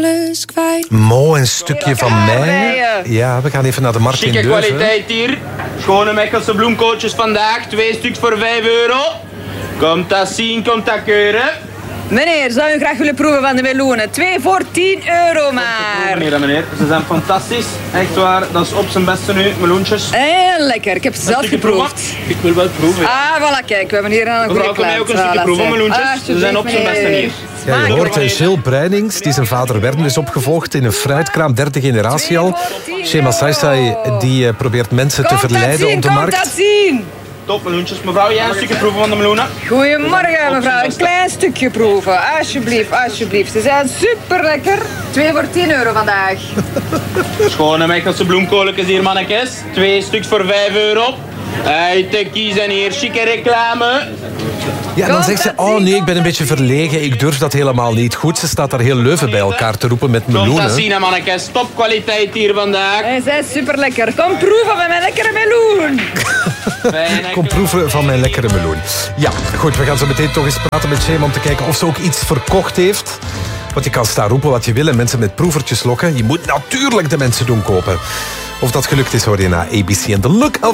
Mo, een stukje van mij. Ja, we gaan even naar de markt in Chique Leuven. kwaliteit hier. Schone Mechelse bloemkooltjes vandaag. 2 stuks voor €5. Komt dat zien, komt dat keuren. Meneer, zou u graag willen proeven van de meloenen? 2 voor €10 maar. Meneer, ze zijn fantastisch. Echt waar, dat is op zijn beste nu, meloentjes. Heel lekker, ik heb ze zelf geproefd. Ik wil wel proeven. Ah, voilà, kijk, we hebben hier een goede Mevrouw, kan mij klant. ook een stukje Voilà, proeven, zeg. meloentjes? Ze zijn op zijn beste hier. Ja, je hoort Gilles Breinings, die zijn vader Werner is opgevolgd in een fruitkraam, derde generatie al. Shema Saisai, die probeert mensen te verleiden op de markt. Komt dat zien! Top meloentjes. Mevrouw, jij een stukje proeven van de meloenen? Goedemorgen mevrouw, een klein stukje proeven. Alsjeblieft, alsjeblieft. Ze zijn super lekker. 2 voor €10 vandaag. Schone Mechelse bloemkooltjes hier, mannetjes. 2 stuks voor €5. Uit te kiezen hier, chique reclame. Ja, dan zegt ze, oh nee, ik ben een beetje verlegen, ik durf dat helemaal niet. Goed, ze staat daar heel Leuven bij elkaar te roepen met Komt dat meloenen. zien, mannetjes. Topkwaliteit hier vandaag. Hij zijn super lekker. Kom proeven van mijn lekkere meloen. Kom proeven van mijn lekkere meloen. Ja, goed, we gaan zo meteen toch eens praten met Shema om te kijken of ze ook iets verkocht heeft. Want je kan staan roepen wat je wil en mensen met proevertjes lokken. Je moet natuurlijk de mensen doen kopen. Of dat gelukt is, hoor je na ABC en The Look of